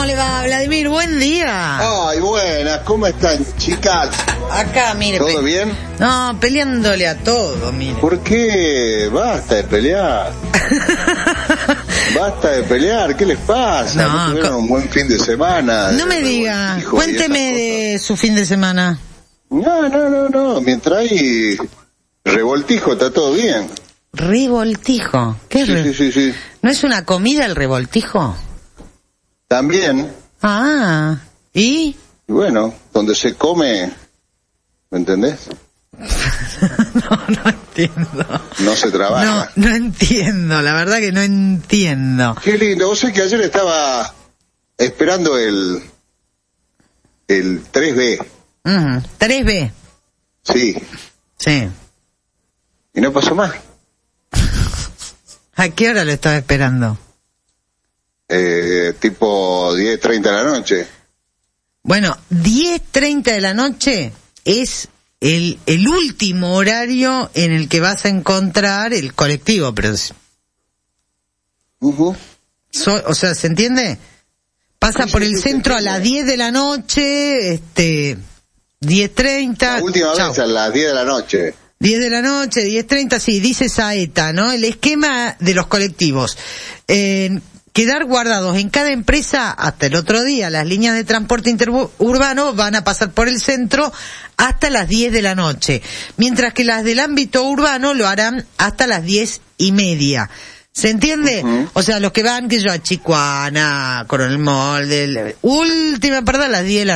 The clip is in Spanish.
¿Cómo le va, Vladimir? Buen día. Ay, buenas, ¿cómo están, chicas? Acá, mire. ¿Todo bien? No, peleándole a todo, mire. ¿Por qué? Basta de pelear. Basta de pelear, ¿qué les pasa? No, tuvieron un buen fin de semana. No me diga, cuénteme de su fin de semana. No, mientras hay revoltijo está todo bien. ¿Revoltijo? ¿Qué es Sí. ¿No es una comida el revoltijo? También. Ah, ¿y? Y bueno, donde se come, ¿me entendés? No entiendo. No se trabaja. No entiendo, la verdad que no entiendo. Qué lindo, vos sabés que ayer estaba esperando el 3B. 3B. Sí. Sí. Y no pasó más. ¿A qué hora lo estaba esperando? Tipo 10:30 de la noche. Bueno, 10:30 de la noche es el último horario en el que vas a encontrar el colectivo, pero... o sea, ¿se entiende? Pasa por el centro a las 10 de la noche, 10:30... La última vez a las 10 de la noche. 10 de la noche, 10:30, sí, dice Saeta, ¿no? El esquema de los colectivos. Quedar guardados en cada empresa hasta el otro día. Las líneas de transporte interurbano van a pasar por el centro hasta las 10 de la noche, mientras que las del ámbito urbano lo harán hasta las 10:30. ¿Se entiende? O sea, los que van, que yo, a Chicuana, Coronel Molde, última parada a las 10 de la